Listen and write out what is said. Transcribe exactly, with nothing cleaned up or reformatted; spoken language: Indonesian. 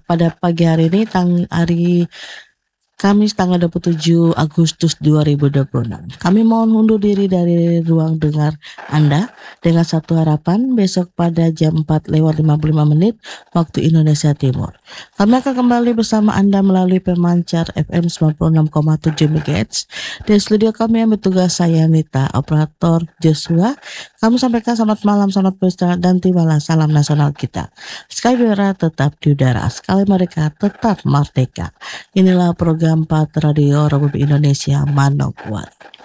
pada pagi hari ini tang hari Kamis tanggal dua puluh tujuh Agustus dua ribu dua puluh enam. Kami mohon undur diri dari ruang dengar Anda dengan satu harapan besok pada jam empat lewat lima puluh lima menit waktu Indonesia Timur. Kami akan kembali bersama Anda melalui pemancar F M sembilan puluh enam koma tujuh MHz. Di studio kami yang bertugas saya Nita, operator Joshua. Kami sampaikan selamat malam, selamat beristirahat dan tibalah salam nasional kita. Sekali udara tetap di udara, sekali mereka tetap merdeka. Inilah program empat Radio Republik Indonesia Manokwari.